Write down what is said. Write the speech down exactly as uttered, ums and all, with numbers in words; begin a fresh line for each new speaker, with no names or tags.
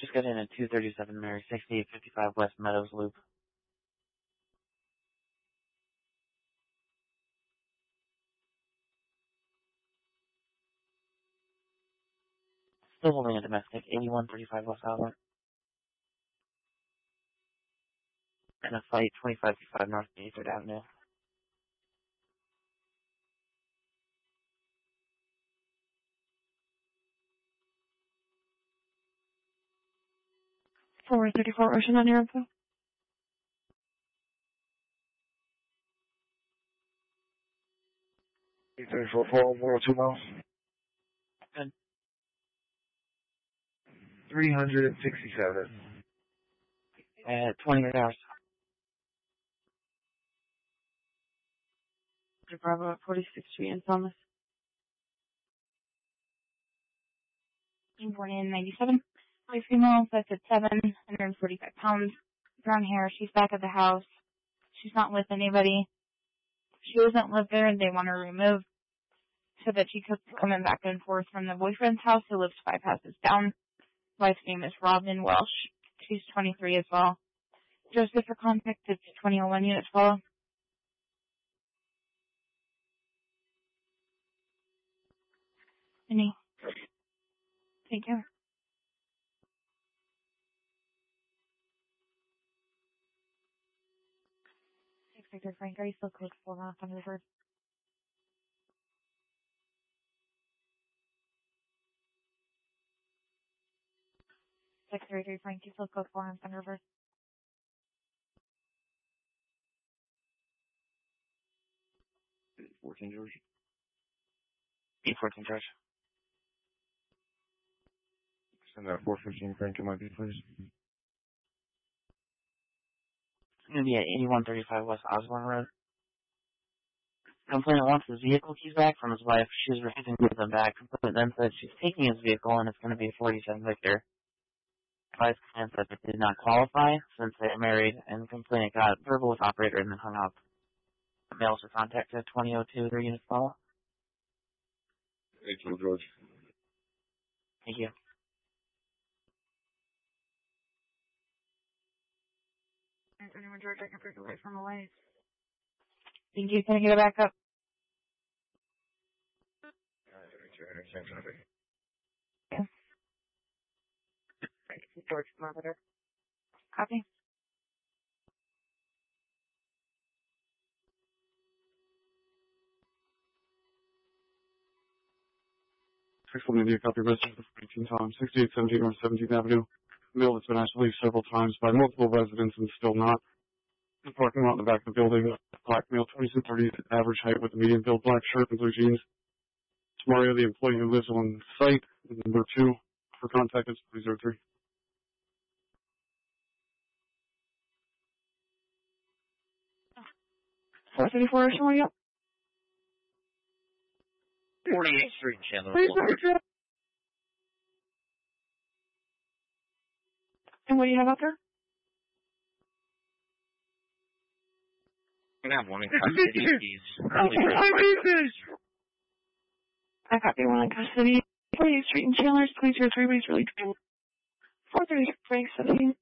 Just got in at two thirty-seven Mary, sixty-eight fifty-five West Meadows Loop. Still holding a domestic, eighty-one thirty-five West Albert. And a fight, twenty-five fifty-five North Third Avenue.
four thirty-four Ocean on your info.
eight thirty-four, four oh two miles.
Good.
three hundred sixty-seven.
At twenty hours.
Bravo at forty-sixth Street in Thomas. Born in ninety-seven. My female, that's at seven hundred forty-five pounds. Brown hair. She's back at the house. She's not with anybody. She doesn't live there and they want her removed so that she keeps coming back and forth from the boyfriend's house who lives five houses down. Wife's name is Robin Welsh. She's twenty-three as well. Joseph for contact, it's twenty oh one units follow. Any? Take care. Six Victor Frank, are you still close for off on reverse? Six thirty-three Frank, you still close for on reverse?
fourteen George.
eight fourteen George.
Send that four fifteen Frank to my beat, please.
It's going to be at eighty-one thirty-five West Osborne Road. Complainant wants his vehicle keys back from his wife. She's refusing to give them back. Complainant then said she's taking his vehicle and it's going to be a forty-seven Victor. Vice complainant said it did not qualify since they are married, and complainant got verbal with operator and then hung up. The mails were contacted at twenty oh two, their unit follow.
eighteen George.
Thank you.
Anyone George, I can break away from the lights. Thank you. Can I get it back up? Yeah. Thank you, George. Monitor. Copy.
Crystal Media, copy resident of eighteen Tom, sixty-eight seventeen North seventeenth Avenue. Mail that's been asked to leave several times by multiple residents and still not. The parking lot in the back of the building, black male, twenty-two thirty, average height with a medium build, black shirt and blue jeans. It's Mario, the employee who lives on site. And number two, for contact, it's three oh three.
four thirty-four, Ocean, where are you?
forty-eighth Street in Chandler.
And what do you have out there?
I have one in custody.
I copy one in custody. forty-eighth Street in Chandler, three oh three, please really. four thirty, Frank, seventeen.